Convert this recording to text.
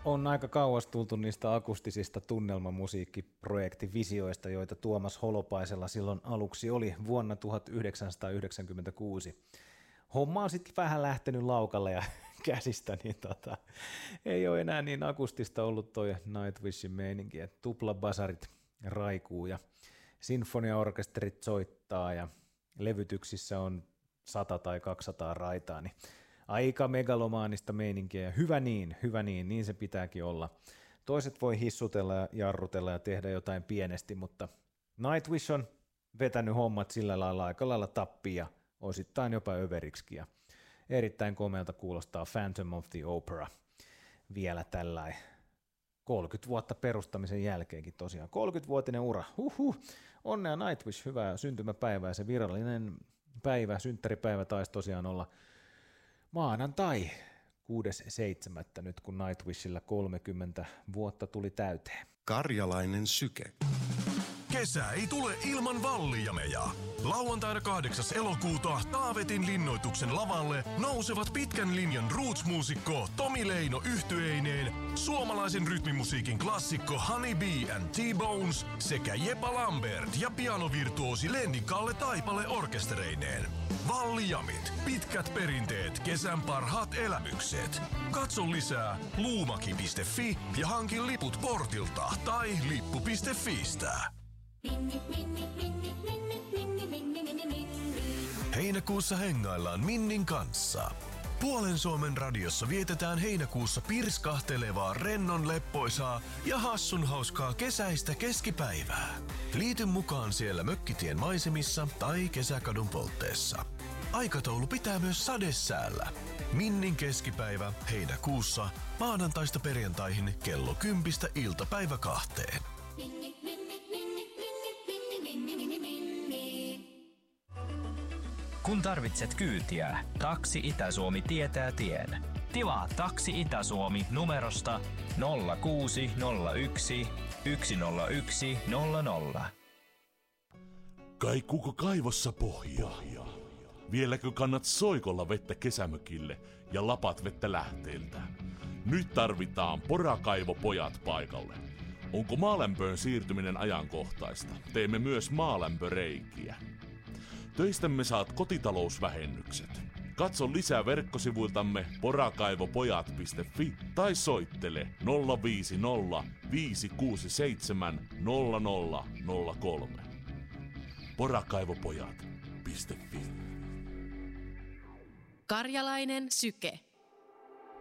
On aika kauas tultu niistä akustisista tunnelmamusiikkiprojektivisioista, joita Tuomas Holopaisella silloin aluksi oli vuonna 1996. Homma on sitten vähän lähtenyt laukalle ja käsistä, niin ei ole enää niin akustista ollut toi Nightwishin meininki, että tuplabasarit raikuu ja sinfoniaorkesterit soittaa ja levytyksissä on 100 tai 200 raitaa, niin aika megalomaanista meininkiä ja hyvä niin se pitääkin olla. Toiset voi hissutella ja jarrutella ja tehdä jotain pienesti, mutta Nightwish on vetänyt hommat sillä lailla aika lailla tappia, osittain jopa överiksi. Ja erittäin komealta kuulostaa Phantom of the Opera vielä tällä 30 vuotta perustamisen jälkeenkin tosiaan. 30-vuotinen ura. Onnea Nightwish, hyvää syntymäpäivää. Se virallinen päivä, synttäripäivä taisi tosiaan olla maanantai 6.7. nyt kun Nightwishillä 30 vuotta tuli täyteen. Karjalainen syke. Kesä ei tule ilman Vallijameja. Lauantaina 8. elokuuta Taavetin linnoituksen lavalle nousevat pitkän linjan roots-muusikko Tomi Leino yhtyeineen, suomalaisen rytmimusiikin klassikko Honey Bee and T-Bones sekä Jepa Lambert ja pianovirtuosi Lenni Kalle Taipale orkestereineen. Vallijamit, pitkät perinteet, kesän parhaat elämykset. Katso lisää luumaki.fi ja hankin liput portilta tai lippu.fistä. Heinäkuussa hengaillaan Minnin kanssa. Puolen Suomen radiossa vietetään heinäkuussa pirskahtelevaa, rennon leppoisaa ja hassun hauskaa kesäistä keskipäivää. Liity mukaan siellä Mökkitien maisemissa tai Kesäkadun poltteessa. Aikataulu pitää myös sadesäällä. Minnin keskipäivä heinäkuussa maanantaista perjantaihin kello 10 iltapäivä 2. Kun tarvitset kyytiä, Taksi Itä-Suomi tietää tien. Tilaa Taksi Itä-Suomi numerosta 0601 101 00. Kaikuuko kaivossa pohjaa? Vieläkö kannat soikolla vettä kesämökille ja lapat vettä lähteeltä? Nyt tarvitaan Porakaivopojat paikalle. Onko maalämpöön siirtyminen ajankohtaista? Teemme myös maalämpöreikiä. Töistämme saat kotitalousvähennykset. Katso lisää verkkosivuiltamme porakaivopojat.fi tai soittele 050 567 0003. Porakaivopojat.fi. Karjalainen syke.